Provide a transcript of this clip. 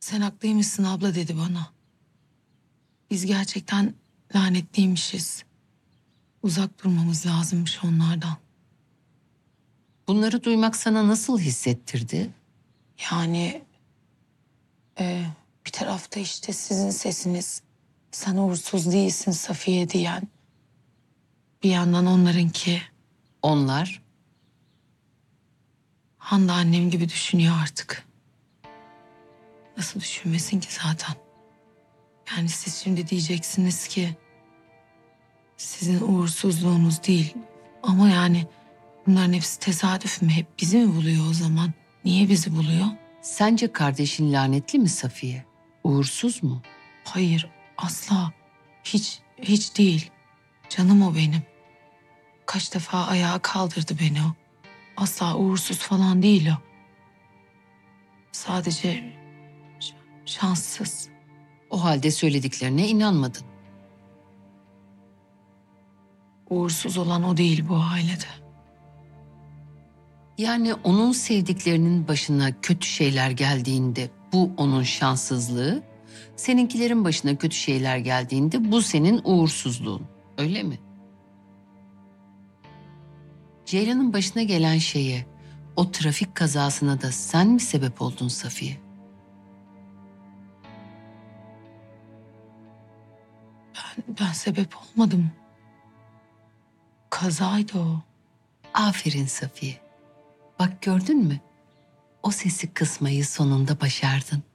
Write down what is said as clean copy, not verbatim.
Sen haklıymışsın abla dedi bana. Biz gerçekten lanetliymişiz. Uzak durmamız lazımmış onlardan. Bunları duymak sana nasıl hissettirdi? Yani bir tarafta işte sizin sesiniz. Sen uğursuz değilsin Safiye diyen. Bir yandan onlarınki. Onlar Hande annem gibi düşünüyor artık. Nasıl düşünmesin ki zaten? Yani siz şimdi diyeceksiniz ki sizin uğursuzluğunuz değil. Ama yani bunların hepsi tesadüf mü? Hep bizi mi buluyor o zaman? Niye bizi buluyor? sence kardeşin lanetli mi Safiye? Uğursuz mu? Hayır, asla. Hiç değil. Canım o benim. Kaç defa ayağa kaldırdı beni o. Asla uğursuz falan değil o. Sadece şanssız. O halde söylediklerine inanmadın. Uğursuz olan o değil bu ailede. Yani onun sevdiklerinin başına kötü şeyler geldiğinde bu onun şanssızlığı, seninkilerin başına kötü şeyler geldiğinde bu senin uğursuzluğun. Öyle mi? Ceylan'ın başına gelen şeye, o trafik kazasına da sen mi sebep oldun Safiye? Ben sebep olmadım. Kazaydı o. Aferin Safiye. Bak gördün mü? O sesi kısmayı sonunda başardın.